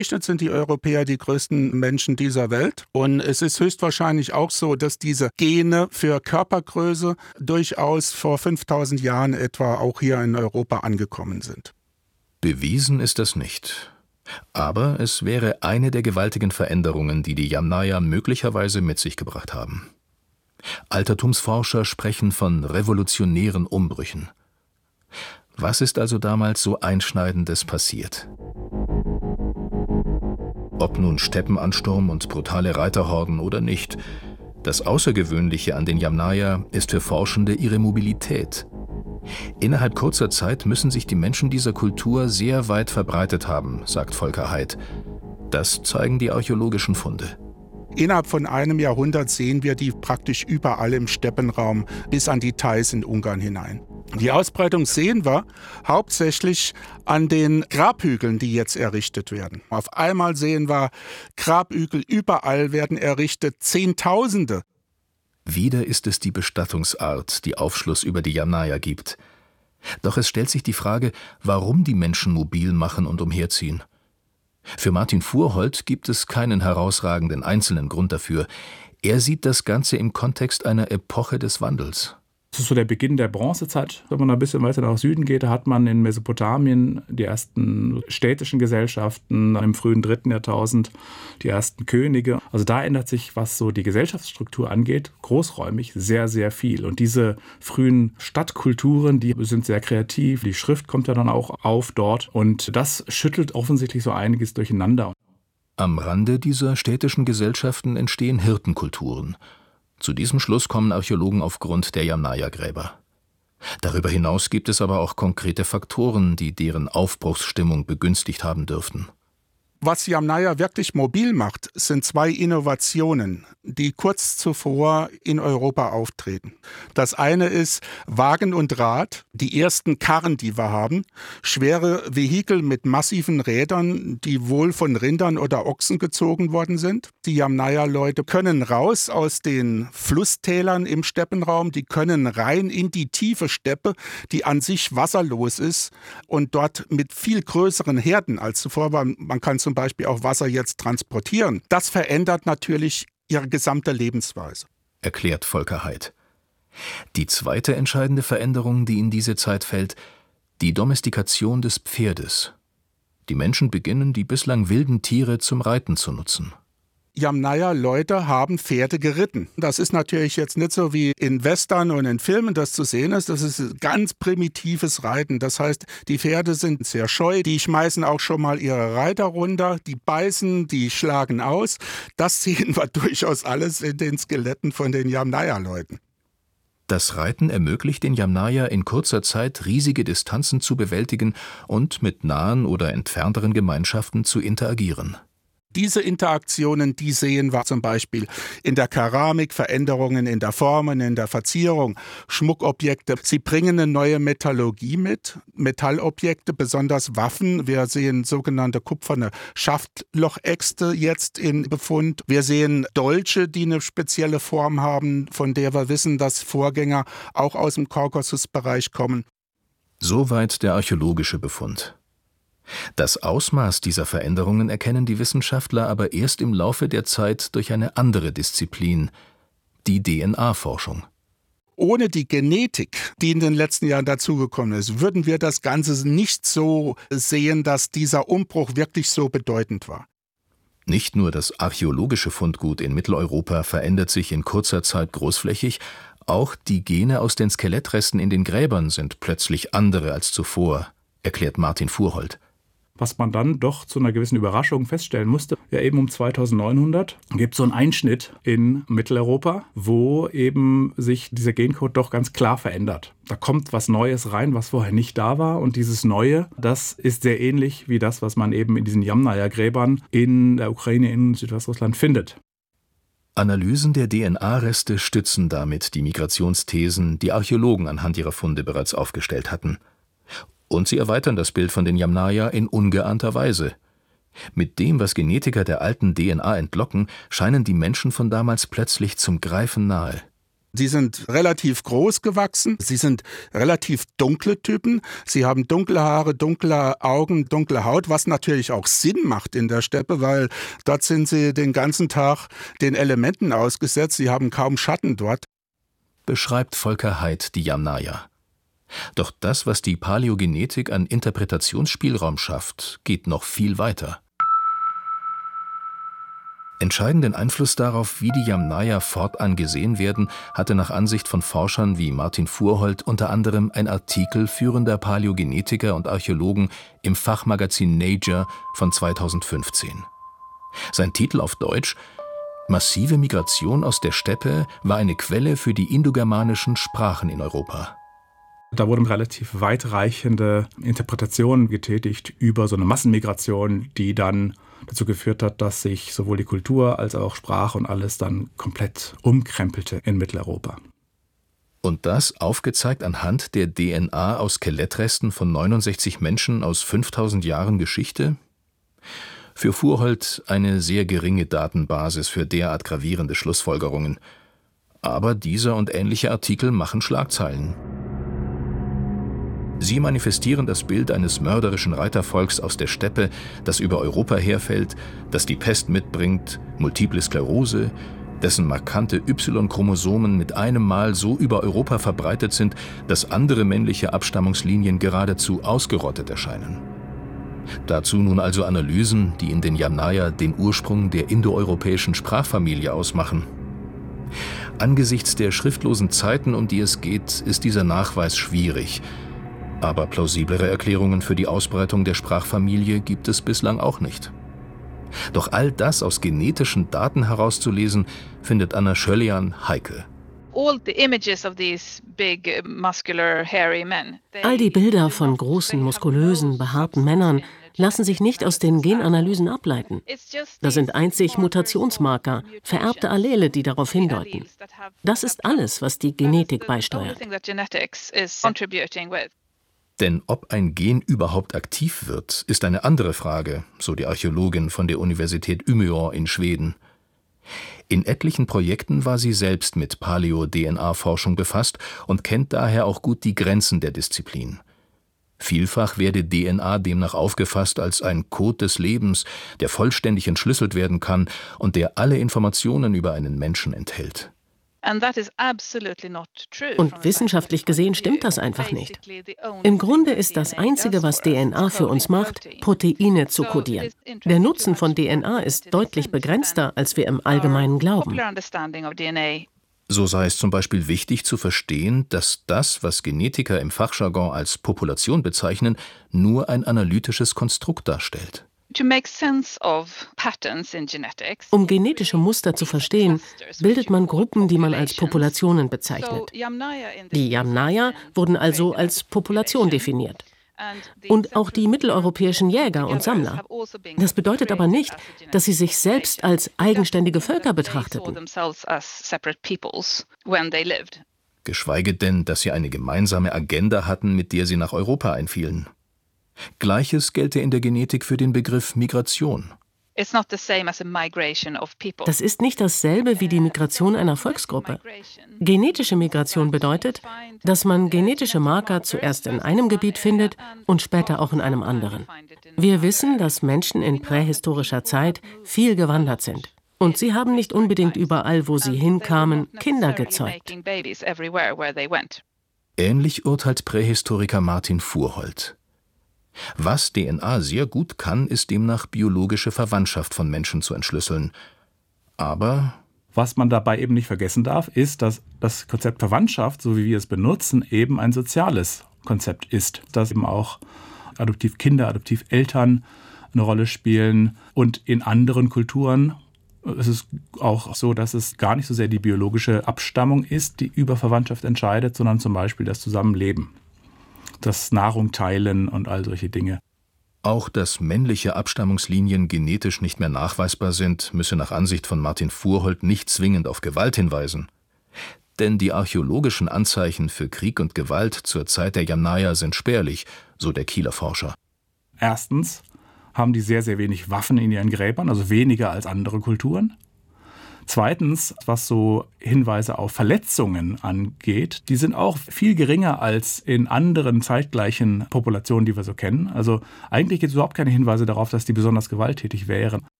Sind die Europäer die größten Menschen dieser Welt. Und es ist höchstwahrscheinlich auch so, dass diese Gene für Körpergröße durchaus vor 5000 Jahren etwa auch hier in Europa angekommen sind. Bewiesen ist das nicht. Aber es wäre eine der gewaltigen Veränderungen, die die Yamnaya möglicherweise mit sich gebracht haben. Altertumsforscher sprechen von revolutionären Umbrüchen. Was ist also damals so Einschneidendes passiert? Ob nun Steppenansturm und brutale Reiterhorden oder nicht, das Außergewöhnliche an den Yamnaya ist für Forschende ihre Mobilität. Innerhalb kurzer Zeit müssen sich die Menschen dieser Kultur sehr weit verbreitet haben, sagt Volker Heydt. Das zeigen die archäologischen Funde. Innerhalb von einem Jahrhundert sehen wir die praktisch überall im Steppenraum bis an die Theiß in Ungarn hinein. Die Ausbreitung sehen wir hauptsächlich an den Grabhügeln, die jetzt errichtet werden. Auf einmal sehen wir Grabhügel, überall werden errichtet, Zehntausende. Wieder ist es die Bestattungsart, die Aufschluss über die Yamnaya gibt. Doch es stellt sich die Frage, warum die Menschen mobil machen und umherziehen. Für Martin Fuhrholt gibt es keinen herausragenden einzelnen Grund dafür. Er sieht das Ganze im Kontext einer Epoche des Wandels. Das ist so der Beginn der Bronzezeit. Wenn man ein bisschen weiter nach Süden geht, da hat man in Mesopotamien die ersten städtischen Gesellschaften, im frühen 3. Jahrtausend die ersten Könige. Also da ändert sich, was so die Gesellschaftsstruktur angeht, großräumig sehr, sehr viel. Und diese frühen Stadtkulturen, die sind sehr kreativ. Die Schrift kommt ja dann auch auf dort. Und das schüttelt offensichtlich so einiges durcheinander. Am Rande dieser städtischen Gesellschaften entstehen Hirtenkulturen. Zu diesem Schluss kommen Archäologen aufgrund der Yamnaya-Gräber. Darüber hinaus gibt es aber auch konkrete Faktoren, die deren Aufbruchsstimmung begünstigt haben dürften. Was Yamnaya wirklich mobil macht, sind zwei Innovationen, die kurz zuvor in Europa auftreten. Das eine ist Wagen und Rad, die ersten Karren, die wir haben, schwere Vehikel mit massiven Rädern, die wohl von Rindern oder Ochsen gezogen worden sind. Die Yamnaya-Leute können raus aus den Flusstälern im Steppenraum, die können rein in die tiefe Steppe, die an sich wasserlos ist und dort mit viel größeren Herden als zuvor war. Man kann zum Beispiel auch Wasser jetzt transportieren. Das verändert natürlich ihre gesamte Lebensweise. Erklärt Volker Heydt. Die zweite entscheidende Veränderung, die in diese Zeit fällt, die Domestikation des Pferdes. Die Menschen beginnen, die bislang wilden Tiere zum Reiten zu nutzen. Yamnaya-Leute haben Pferde geritten. Das ist natürlich jetzt nicht so wie in Western und in Filmen das zu sehen ist. Das ist ganz primitives Reiten. Das heißt, die Pferde sind sehr scheu. Die schmeißen auch schon mal ihre Reiter runter. Die beißen, die schlagen aus. Das sehen wir durchaus alles in den Skeletten von den Yamnaya-Leuten. Das Reiten ermöglicht den Yamnaya in kurzer Zeit riesige Distanzen zu bewältigen und mit nahen oder entfernteren Gemeinschaften zu interagieren. Diese Interaktionen, die sehen wir zum Beispiel in der Keramik, Veränderungen in der Formen, in der Verzierung, Schmuckobjekte. Sie bringen eine neue Metallurgie mit, Metallobjekte, besonders Waffen. Wir sehen sogenannte kupferne Schaftlochäxte jetzt in Befund. Wir sehen Dolche, die eine spezielle Form haben, von der wir wissen, dass Vorgänger auch aus dem Kaukasusbereich kommen. Soweit der archäologische Befund. Das Ausmaß dieser Veränderungen erkennen die Wissenschaftler aber erst im Laufe der Zeit durch eine andere Disziplin, die DNA-Forschung. Ohne die Genetik, die in den letzten Jahren dazugekommen ist, würden wir das Ganze nicht so sehen, dass dieser Umbruch wirklich so bedeutend war. Nicht nur das archäologische Fundgut in Mitteleuropa verändert sich in kurzer Zeit großflächig, auch die Gene aus den Skelettresten in den Gräbern sind plötzlich andere als zuvor, erklärt Martin Fuhrholt. Was man dann doch zu einer gewissen Überraschung feststellen musste, ja eben um 2900 gibt es so einen Einschnitt in Mitteleuropa, wo eben sich dieser Gencode doch ganz klar verändert. Da kommt was Neues rein, was vorher nicht da war, und dieses Neue, das ist sehr ähnlich wie das, was man eben in diesen Yamnaya-Gräbern in der Ukraine, in Südwestrussland findet. Analysen der DNA-Reste stützen damit die Migrationsthesen, die Archäologen anhand ihrer Funde bereits aufgestellt hatten. Und sie erweitern das Bild von den Yamnaya in ungeahnter Weise. Mit dem, was Genetiker der alten DNA entlocken, scheinen die Menschen von damals plötzlich zum Greifen nahe. Sie sind relativ groß gewachsen, sie sind relativ dunkle Typen, sie haben dunkle Haare, dunkle Augen, dunkle Haut, was natürlich auch Sinn macht in der Steppe, weil dort sind sie den ganzen Tag den Elementen ausgesetzt, sie haben kaum Schatten dort. Beschreibt Volker Heydt die Yamnaya. Doch das, was die Paläogenetik an Interpretationsspielraum schafft, geht noch viel weiter. Entscheidenden Einfluss darauf, wie die Yamnaya fortan gesehen werden, hatte nach Ansicht von Forschern wie Martin Fuhrholt unter anderem ein Artikel führender Paläogenetiker und Archäologen im Fachmagazin Nature von 2015. Sein Titel auf Deutsch: Massive Migration aus der Steppe war eine Quelle für die indogermanischen Sprachen in Europa. Da wurden relativ weitreichende Interpretationen getätigt über so eine Massenmigration, die dann dazu geführt hat, dass sich sowohl die Kultur als auch Sprache und alles dann komplett umkrempelte in Mitteleuropa. Und das aufgezeigt anhand der DNA aus Skelettresten von 69 Menschen aus 5000 Jahren Geschichte? Für Fuhrholt eine sehr geringe Datenbasis für derart gravierende Schlussfolgerungen. Aber dieser und ähnliche Artikel machen Schlagzeilen. Sie manifestieren das Bild eines mörderischen Reitervolks aus der Steppe, das über Europa herfällt, das die Pest mitbringt, Multiple Sklerose, dessen markante Y-Chromosomen mit einem Mal so über Europa verbreitet sind, dass andere männliche Abstammungslinien geradezu ausgerottet erscheinen. Dazu nun also Analysen, die in den Yamnaya den Ursprung der indoeuropäischen Sprachfamilie ausmachen. Angesichts der schriftlosen Zeiten, um die es geht, ist dieser Nachweis schwierig. Aber plausiblere Erklärungen für die Ausbreitung der Sprachfamilie gibt es bislang auch nicht. Doch all das aus genetischen Daten herauszulesen, findet Anna Schöllian heikel. All die Bilder von großen, muskulösen, behaarten Männern lassen sich nicht aus den Genanalysen ableiten. Das sind einzig Mutationsmarker, vererbte Allele, die darauf hindeuten. Das ist alles, was die Genetik beisteuert. Denn ob ein Gen überhaupt aktiv wird, ist eine andere Frage, so die Archäologin von der Universität Umeå in Schweden. In etlichen Projekten war sie selbst mit Paleo-DNA-Forschung befasst und kennt daher auch gut die Grenzen der Disziplin. Vielfach werde DNA demnach aufgefasst als ein Code des Lebens, der vollständig entschlüsselt werden kann und der alle Informationen über einen Menschen enthält. Und wissenschaftlich gesehen stimmt das einfach nicht. Im Grunde ist das Einzige, was DNA für uns macht, Proteine zu kodieren. Der Nutzen von DNA ist deutlich begrenzter, als wir im Allgemeinen glauben. So sei es zum Beispiel wichtig zu verstehen, dass das, was Genetiker im Fachjargon als Population bezeichnen, nur ein analytisches Konstrukt darstellt. Um genetische Muster zu verstehen, bildet man Gruppen, die man als Populationen bezeichnet. Die Yamnaya wurden also als Population definiert. Und auch die mitteleuropäischen Jäger und Sammler. Das bedeutet aber nicht, dass sie sich selbst als eigenständige Völker betrachteten. Geschweige denn, dass sie eine gemeinsame Agenda hatten, mit der sie nach Europa einfielen. Gleiches gelte in der Genetik für den Begriff Migration. Das ist nicht dasselbe wie die Migration einer Volksgruppe. Genetische Migration bedeutet, dass man genetische Marker zuerst in einem Gebiet findet und später auch in einem anderen. Wir wissen, dass Menschen in prähistorischer Zeit viel gewandert sind. Und sie haben nicht unbedingt überall, wo sie hinkamen, Kinder gezeugt. Ähnlich urteilt Prähistoriker Martin Fuhrholt. Was DNA sehr gut kann, ist demnach biologische Verwandtschaft von Menschen zu entschlüsseln. Aber was man dabei eben nicht vergessen darf, ist, dass das Konzept Verwandtschaft, so wie wir es benutzen, eben ein soziales Konzept ist. Dass eben auch Adoptivkinder, Adoptiveltern eine Rolle spielen. Und in anderen Kulturen ist es auch so, dass es gar nicht so sehr die biologische Abstammung ist, die über Verwandtschaft entscheidet, sondern zum Beispiel das Zusammenleben. Das Nahrung teilen und all solche Dinge. Auch dass männliche Abstammungslinien genetisch nicht mehr nachweisbar sind, müsse nach Ansicht von Martin Fuhrholt nicht zwingend auf Gewalt hinweisen. Denn die archäologischen Anzeichen für Krieg und Gewalt zur Zeit der Yamnaya sind spärlich, so der Kieler Forscher. Erstens haben die sehr, sehr wenig Waffen in ihren Gräbern, also weniger als andere Kulturen. Zweitens, was so Hinweise auf Verletzungen angeht, die sind auch viel geringer als in anderen zeitgleichen Populationen, die wir so kennen. Also eigentlich gibt es überhaupt keine Hinweise darauf, dass die besonders gewalttätig wären.